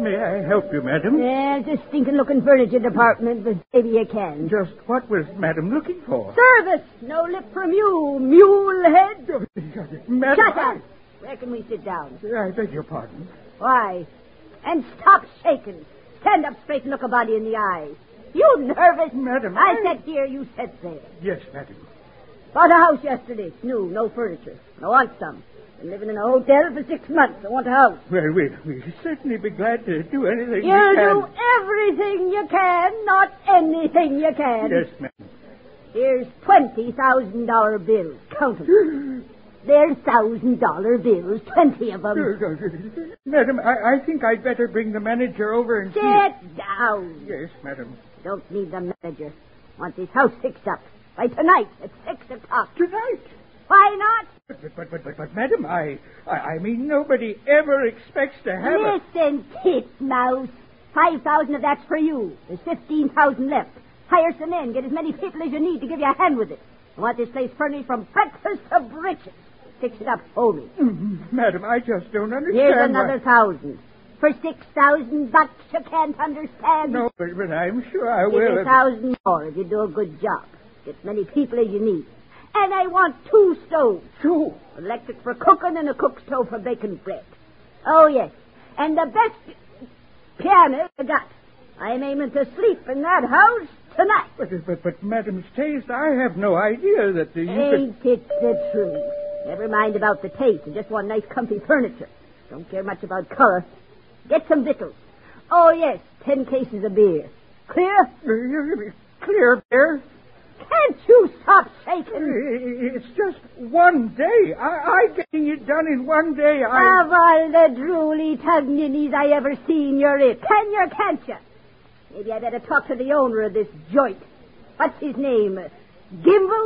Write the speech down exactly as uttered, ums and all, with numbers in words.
May I help you, madam? There's a stinking-looking furniture department, but maybe you can. Just what was madam looking for? Service! No lip from you, mule head. Madam, Shut I... up! Where can we sit down? I beg your pardon. Why? And stop shaking. Stand up straight and look a body in the eyes. You nervous? Madam, I, I... said here, you said there. Yes, madam. Bought a house yesterday. New, no furniture. I want some. Been living in a hotel for six months. I want a house. Well, we we'll certainly be glad to do anything You'll we can. do everything you can, not anything you can. Yes, madam. Here's twenty thousand dollar bills. Count them. There's thousand dollar bills, twenty of them. Madam, I, I think I'd better bring the manager over and Sit see... down. Yes, madam. Don't need the manager. Want this house fixed up by tonight at six o'clock. Tonight? Why not? But, but, but, but, but madam, I, I, I mean, nobody ever expects to have a... Listen, titmouse. Five thousand of that's for you. There's fifteen thousand left. Hire some men. Get as many people as you need to give you a hand with it. I want this place furnished from breakfast to breeches. Fix it up for me. Mm, madam, I just don't understand. Here's another why... thousand. For six thousand bucks, you can't understand. No, but, but I'm sure I Give will. a thousand more if you do a good job. Get as many people as you need. And I want two stoves. Two? Electric for cooking and a cook stove for baking bread. Oh, yes. And the best piano you got. I'm aiming to sleep in that house tonight. But, but, but madam's taste, I have no idea that the... You Ain't could... it the truth? Never mind about the taste. I just want nice, comfy furniture. Don't care much about color. Get some victuals. Oh, yes, ten cases of beer. Clear? Clear, bear? Can't you stop shaking? It's just one day. I, I getting it done in one day. I... Of all the drooly tugninnies I ever seen, you're it. Can you or can't you? Maybe I better talk to the owner of this joint. What's his name? Gimble?